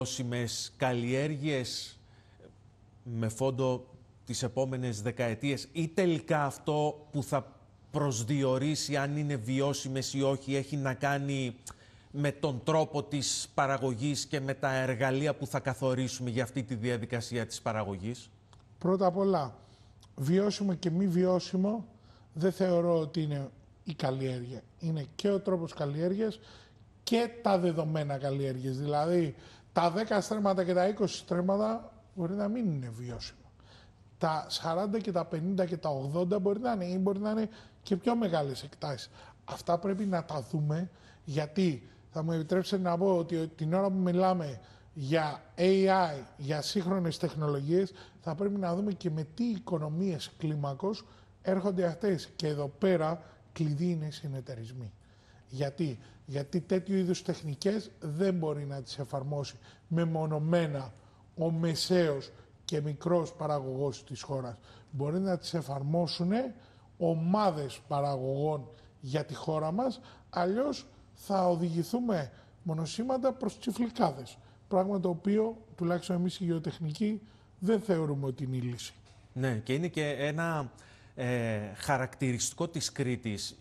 βιώσιμες καλλιέργειες με φόντο τις επόμενες δεκαετίες, ή τελικά αυτό που θα προσδιορίσει αν είναι βιώσιμες ή όχι έχει να κάνει με τον τρόπο της παραγωγής και με τα εργαλεία που θα καθορίσουμε για αυτή τη διαδικασία της παραγωγής? Πρώτα απ' όλα, βιώσιμο και μη βιώσιμο δεν θεωρώ ότι είναι η καλλιέργεια. Είναι και ο τρόπος καλλιέργειας και τα δεδομένα καλλιέργειας. Δηλαδή, τα 10 στρέμματα και τα 20 στρέμματα μπορεί να μην είναι βιώσιμα. Τα 40 και τα 50 και τα 80 μπορεί να είναι, ή μπορεί να είναι και πιο μεγάλες εκτάσεις. Αυτά πρέπει να τα δούμε, γιατί θα μου επιτρέψετε να πω ότι την ώρα που μιλάμε για AI, για σύγχρονες τεχνολογίες, θα πρέπει να δούμε και με τι οικονομίες κλίμακος έρχονται αυτές. Και εδώ πέρα κλειδί είναι οι συνεταιρισμοί. Γιατί τέτοιου είδους τεχνικές δεν μπορεί να τις εφαρμόσει μεμονωμένα ο μεσαίος και μικρός παραγωγός της χώρας. Μπορεί να τις εφαρμόσουν ομάδες παραγωγών για τη χώρα μας, αλλιώς θα οδηγηθούμε μονοσήμαντα προς τσιφλικάδες. Πράγμα το οποίο, τουλάχιστον εμείς οι γεωτεχνικοί, δεν θεωρούμε ότι είναι η λύση. Ναι, και είναι και ένα χαρακτηριστικό της Κρήτης,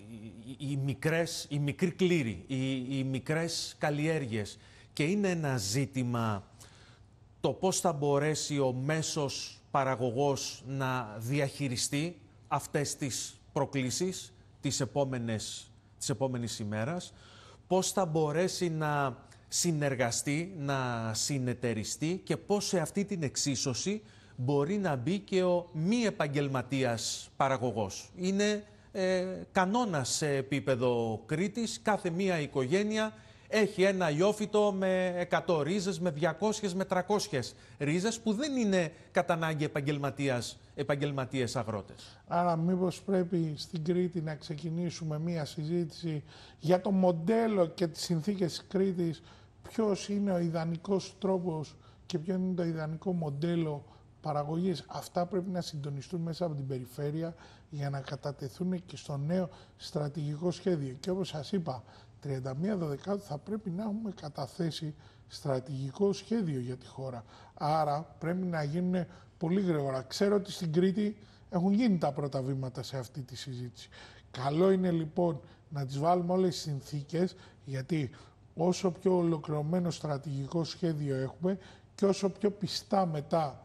οι μικροί κλήροι, οι μικρές καλλιέργειες. Και είναι ένα ζήτημα το πώς θα μπορέσει ο μέσος παραγωγός να διαχειριστεί αυτές τις προκλήσεις της επόμενης ημέρας, πώς θα μπορέσει να συνεργαστεί, να συνεταιριστεί και πώς σε αυτή την εξίσωση μπορεί να μπει και ο μη επαγγελματίας παραγωγός. Είναι κανόνας σε επίπεδο Κρήτης, κάθε μία οικογένεια έχει ένα ιόφυτο με 100 ρίζες, με 200, με 300 ρίζες, που δεν είναι κατά ανάγκη επαγγελματίες αγρότες. Άρα μήπως πρέπει στην Κρήτη να ξεκινήσουμε μία συζήτηση για το μοντέλο και τις συνθήκες της Κρήτης, ποιος είναι ο ιδανικός τρόπος και ποιο είναι το ιδανικό μοντέλο παραγωγής. Αυτά πρέπει να συντονιστούν μέσα από την περιφέρεια για να κατατεθούν και στο νέο στρατηγικό σχέδιο. Και όπως σας είπα, 31 Δεκάτου θα πρέπει να έχουμε καταθέσει στρατηγικό σχέδιο για τη χώρα. Άρα πρέπει να γίνουν πολύ γρήγορα. Ξέρω ότι στην Κρήτη έχουν γίνει τα πρώτα βήματα σε αυτή τη συζήτηση. Καλό είναι λοιπόν να τις βάλουμε όλες τις συνθήκες, γιατί όσο πιο ολοκληρωμένο στρατηγικό σχέδιο έχουμε και όσο πιο πιστά μετά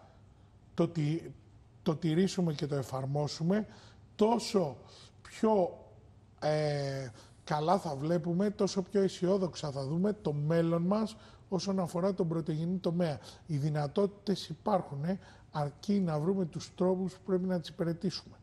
το τηρήσουμε και το εφαρμόσουμε, τόσο πιο καλά θα βλέπουμε, τόσο πιο αισιόδοξα θα δούμε το μέλλον μας όσον αφορά τον πρωτογενή τομέα. Οι δυνατότητες υπάρχουν, αρκεί να βρούμε τους τρόπους που πρέπει να τις υπηρετήσουμε.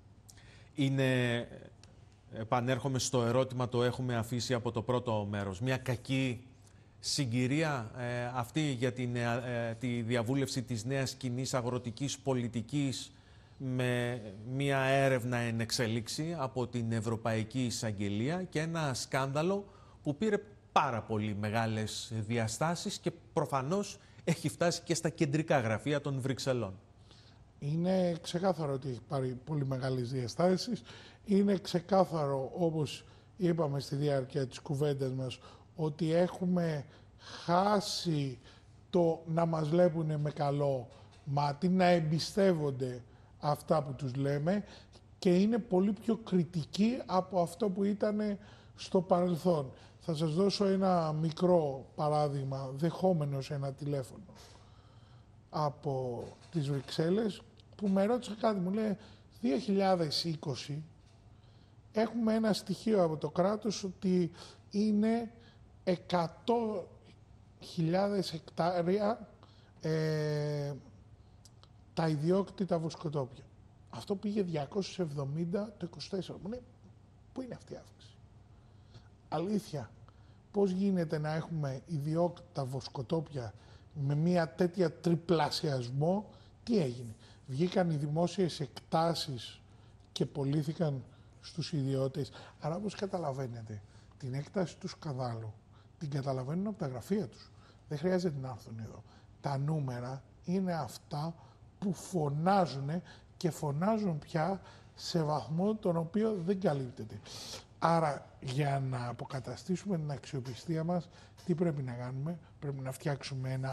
Επανέρχομαι στο ερώτημα, το έχουμε αφήσει από το πρώτο μέρος. Μια κακή συγκυρία αυτή για τη διαβούλευση της νέας κοινής αγροτικής πολιτικής, με μια έρευνα εν εξελίξη από την Ευρωπαϊκή Εισαγγελία και ένα σκάνδαλο που πήρε πάρα πολύ μεγάλες διαστάσεις και προφανώς έχει φτάσει και στα κεντρικά γραφεία των Βρυξελών. Είναι ξεκάθαρο ότι έχει πάρει πολύ μεγάλες διαστάσεις. Είναι ξεκάθαρο, όπως είπαμε στη διάρκεια της κουβέντας μας, ότι έχουμε χάσει το να μας βλέπουν με καλό μάτι, να εμπιστεύονται αυτά που τους λέμε, και είναι πολύ πιο κριτικοί από αυτό που ήταν στο παρελθόν. Θα σας δώσω ένα μικρό παράδειγμα, δεχόμενος ένα τηλέφωνο από τις Βρυξέλλες, που με ρώτησε κάτι, μου λέει 2020 έχουμε ένα στοιχείο από το κράτος ότι είναι 100.000 εκτάρια τα ιδιόκτητα βοσκοτόπια. Αυτό πήγε 270 το 24. Μου λέει, πού είναι αυτή η αύξηση? Αλήθεια, πώς γίνεται να έχουμε ιδιόκτητα βοσκοτόπια με μια τέτοια τριπλασιασμό? Τι έγινε? Βγήκαν οι δημόσιες εκτάσεις και πωλήθηκαν στους ιδιώτες. Άρα, όπως καταλαβαίνετε, την έκταση του σκανδάλου την καταλαβαίνουν από τα γραφεία τους. Δεν χρειάζεται να έρθουν εδώ. Τα νούμερα είναι αυτά που φωνάζουν, και φωνάζουν πια σε βαθμό τον οποίο δεν καλύπτεται. Άρα, για να αποκαταστήσουμε την αξιοπιστία μας, τι πρέπει να κάνουμε? Πρέπει να φτιάξουμε ένα